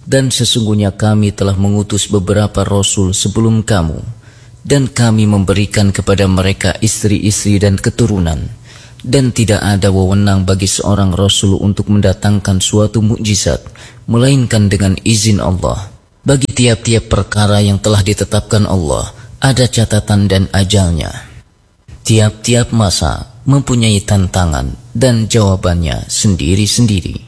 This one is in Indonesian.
Dan sesungguhnya kami telah mengutus beberapa rasul sebelum kamu, dan kami memberikan kepada mereka istri-istri dan keturunan, dan tidak ada wewenang bagi seorang rasul untuk mendatangkan suatu mukjizat melainkan dengan izin Allah. Bagi tiap-tiap perkara yang telah ditetapkan Allah ada catatan dan ajalnya. Tiap-tiap masa mempunyai tantangan dan jawabannya sendiri-sendiri.